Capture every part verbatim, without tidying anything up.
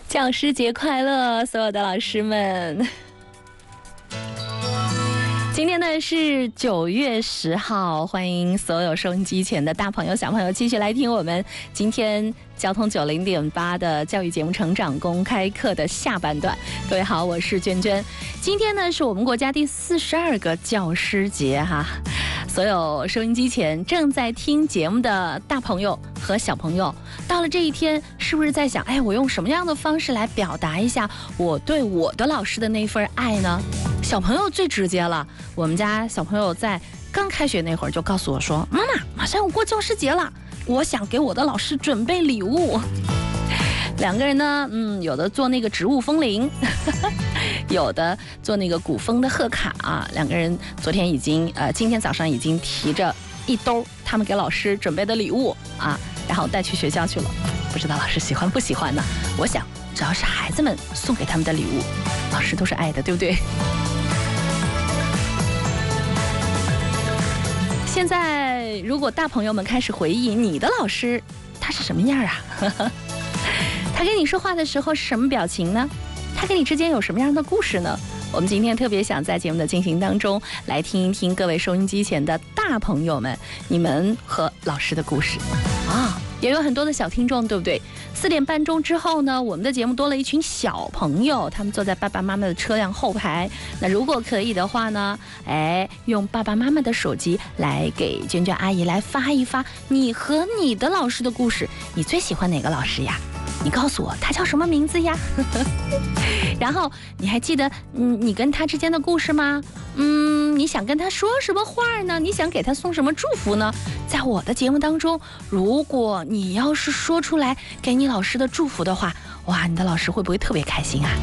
教师节快乐，所有的老师们！今天呢是九月十号，欢迎所有收音机前的大朋友、小朋友继续来听我们今天交通九零点八的教育节目《成长公开课》的下半段。各位好，我是娟娟。今天呢是我们国家第四十二个教师节哈。所有收音机前正在听节目的大朋友和小朋友，到了这一天，是不是在想，哎，我用什么样的方式来表达一下我对我的老师的那份爱呢？小朋友最直接了，我们家小朋友在刚开学那会儿就告诉我说，妈妈，马上要过教师节了，我想给我的老师准备礼物。两个人呢，嗯，有的做那个植物风铃，有的做那个古风的贺卡啊。两个人昨天已经，呃，今天早上已经提着一兜他们给老师准备的礼物啊，然后带去学校去了。不知道老师喜欢不喜欢呢？我想，只要是孩子们送给他们的礼物，老师都是爱的，对不对？现在，如果大朋友们开始回忆你的老师，他是什么样啊？他跟你说话的时候是什么表情呢？他跟你之间有什么样的故事呢？我们今天特别想在节目的进行当中来听一听各位收音机前的大朋友们，你们和老师的故事啊，也有很多的小听众，对不对？四点半钟之后呢，我们的节目多了一群小朋友，他们坐在爸爸妈妈的车辆后排。那如果可以的话呢，哎，用爸爸妈妈的手机来给娟娟阿姨来发一发你和你的老师的故事。你最喜欢哪个老师呀？你告诉我他叫什么名字呀？然后你还记得嗯你跟他之间的故事吗？嗯，你想跟他说什么话呢？你想给他送什么祝福呢？在我的节目当中，如果你要是说出来给你老师的祝福的话，哇，你的老师会不会特别开心啊？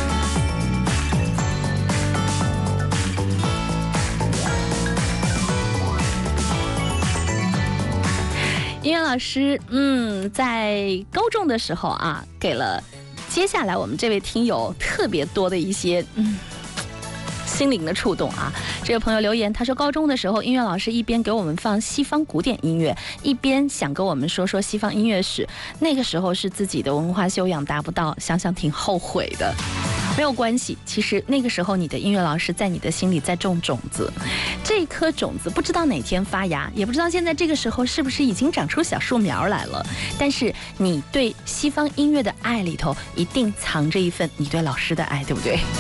音乐老师，嗯，在高中的时候啊，给了接下来我们这位听友特别多的一些嗯心灵的触动啊。这位朋友留言，他说高中的时候，音乐老师一边给我们放西方古典音乐，一边想跟我们说说西方音乐史。那个时候是自己的文化修养达不到，想想挺后悔的。没有关系，其实那个时候你的音乐老师在你的心里在种种子，这颗种子不知道哪天发芽，也不知道现在这个时候是不是已经长出小树苗来了，但是你对西方音乐的爱里头一定藏着一份你对老师的爱，对不对？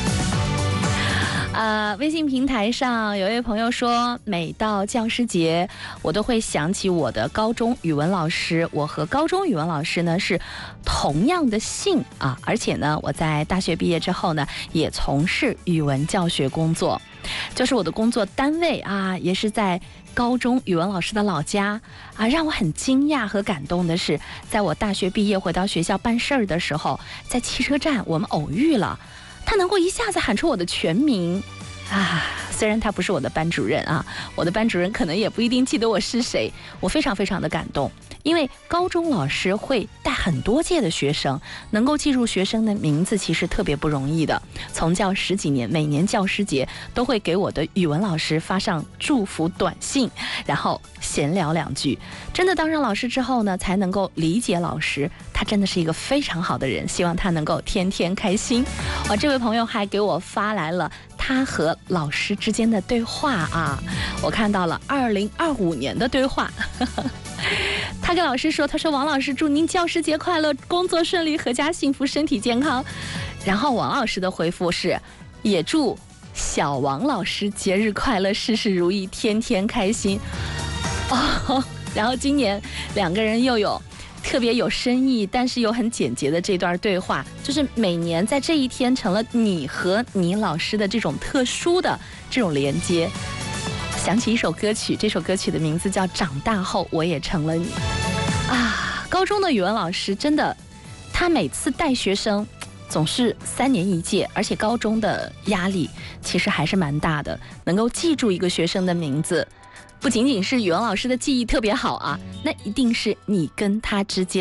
呃，微信平台上有一位朋友说，每到教师节，我都会想起我的高中语文老师。我和高中语文老师呢是同样的姓啊，而且呢，我在大学毕业之后呢，也从事语文教学工作，就是我的工作单位啊，也是在高中语文老师的老家啊。让我很惊讶和感动的是，在我大学毕业回到学校办事儿的时候，在汽车站我们偶遇了。他能够一下子喊出我的全名啊！虽然他不是我的班主任啊，我的班主任可能也不一定记得我是谁，我非常非常的感动。因为高中老师会带很多届的学生，能够记住学生的名字其实特别不容易的。从教十几年，每年教师节都会给我的语文老师发上祝福短信，然后闲聊两句。真的当上老师之后呢，才能够理解老师，他真的是一个非常好的人，希望他能够天天开心。哇，这位朋友还给我发来了他和老师之间的对话啊，我看到了二零二五年的对话。他跟老师说，他说王老师祝您教师节快乐，工作顺利，阖家幸福，身体健康。然后王老师的回复是，也祝小王老师节日快乐，事事如意，天天开心。哦，然后今年两个人又有特别有深意但是又很简洁的这段对话，就是每年在这一天成了你和你老师的这种特殊的这种连接。想起一首歌曲，这首歌曲的名字叫《长大后我也成了你》啊。高中的语文老师真的，他每次带学生总是三年一届，而且高中的压力其实还是蛮大的，能够记住一个学生的名字，不仅仅是语文老师的记忆特别好啊，那一定是你跟他之间